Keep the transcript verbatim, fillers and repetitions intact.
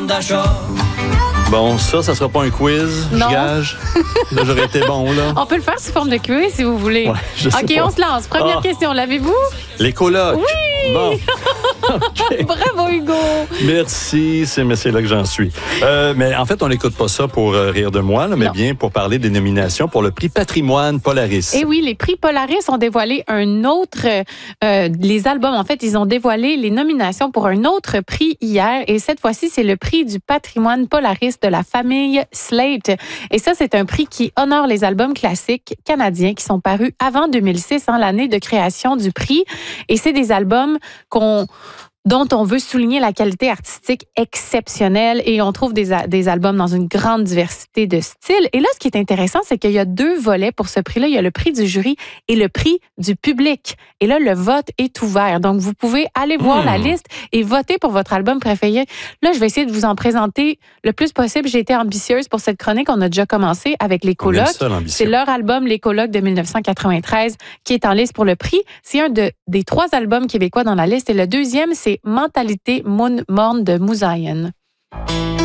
centre d'achat. Bon, ça, ça sera pas un quiz, Non. je gage. Là, j'aurais été bon, là. On peut le faire sous forme de quiz si vous voulez. Ouais, je sais OK, pas. on se lance. Première Ah. question, l'avez-vous? Les colocs. Oui! Bon. OK. Bravo, Hugo! Merci, c'est, mais c'est là que j'en suis. Euh, mais en fait, on n'écoute pas ça pour euh, rire de moi, là, mais Non. bien pour parler des nominations pour le prix Patrimoine Polaris. Et oui, les prix Polaris ont dévoilé un autre... Euh, les albums, en fait, ils ont dévoilé les nominations pour un autre prix hier. Et cette fois-ci, c'est le prix du patrimoine Polaris de la famille Slate. Et ça, c'est un prix qui honore les albums classiques canadiens qui sont parus avant deux mille six, hein, l'année de création du prix. Et c'est des albums qu'on... dont on veut souligner la qualité artistique exceptionnelle et on trouve des, des albums dans une grande diversité de styles. Et là, ce qui est intéressant, c'est qu'il y a deux volets pour ce prix-là. Il y a le prix du jury et le prix du public. Et là, le vote est ouvert. Donc, vous pouvez aller voir Mmh. la liste et voter pour votre album préféré. Là, je vais essayer de vous en présenter le plus possible. J'ai été ambitieuse pour cette chronique. On a déjà commencé avec Les On aime Colocs. ça, l'ambition. C'est leur album Les Colocs de dix-neuf cent quatre-vingt-treize qui est en liste pour le prix. C'est un de, des trois albums québécois dans la liste. Et le deuxième, c'est Mentalité Moon- morne de Moussaïen.